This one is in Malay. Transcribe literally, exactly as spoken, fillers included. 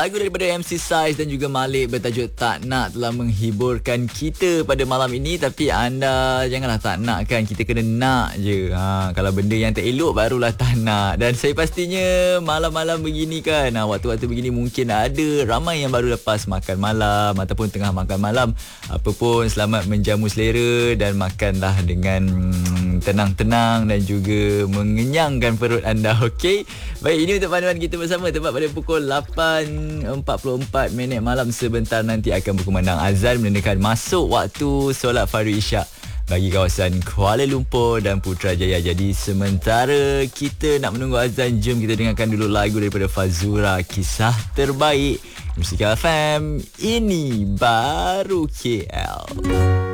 Lagu daripada M C Size dan juga Malik bertajuk Tak Nak telah menghiburkan kita pada malam ini. Tapi anda janganlah tak nak kan, kita kena nak je. Ha, kalau benda yang tak elok barulah tak nak. Dan saya pastinya malam-malam begini kan, ha, waktu-waktu begini mungkin ada ramai yang baru lepas makan malam ataupun tengah makan malam. Apa pun, selamat menjamu selera dan makanlah dengan mm, tenang-tenang dan juga mengenyangkan perut anda. Okey. Baik, ini untuk panduan kita bersama tepat pada pukul lapan empat puluh empat minit malam. Sebentar nanti akan berkumandang azan menandakan masuk waktu solat fardu isyak bagi kawasan Kuala Lumpur dan Putrajaya. Jadi sementara kita nak menunggu azan, jom kita dengarkan dulu lagu daripada Fazura, Kisah Terbaik. Musik F M, ini baru K L.